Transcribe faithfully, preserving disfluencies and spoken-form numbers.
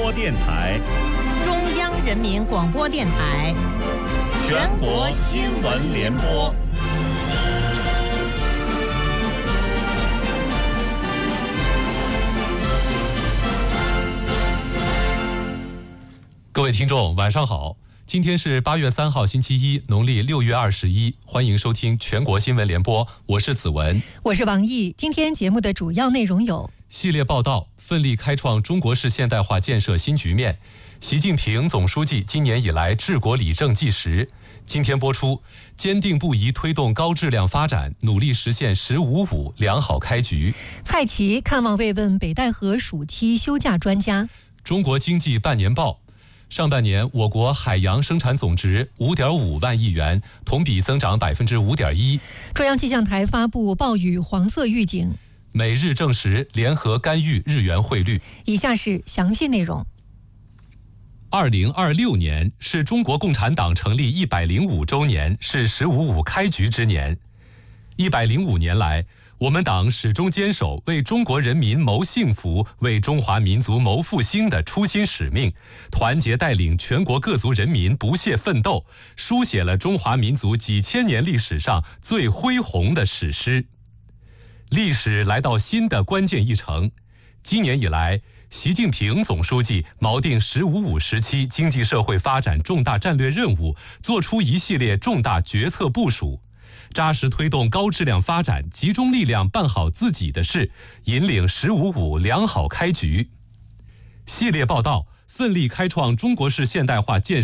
播电台、 中央人民广播电台、 全国新闻联播。 各位听众，晚上好！今天是八月三号，星期一，农历六月二十一。欢迎收听全国新闻联播，我是子文， 我是王毅。今天节目的主要内容有： 系列报道，奋力开创中国式现代化建设新局面。习近平总书记今年以来治国理政纪实。今天播出，坚定不移推动高质量发展，努力实现“十五五”良好开局。 蔡奇看望慰问北戴河暑期休假专家。 中国经济半年报。上半年，我国海洋生产总值 五点五万亿元，同比增长 百分之五点一。 中央气象台发布暴雨黄色预警。 美日证实联合干预日元汇率。 以下是详细内容。 二零二六年是中国共产党成立一百零五周年，是“十五五”开局之年。一百零五年来，我们党始终坚守为中国人民谋幸福、为中华民族谋复兴的初心使命，团结带领全国各族人民不懈奋斗，书写了中华民族几千年历史上最恢宏的史诗。历史来到新的关键一程，今年以来，习近平总书记锚定“十五五”时期经济社会发展重大战略任务，作出一系列重大决策部署，扎实推动高质量发展，集中力量办好自己的事，引领“十五五”良好开局。系列报道，奋力开创中国式现代化建设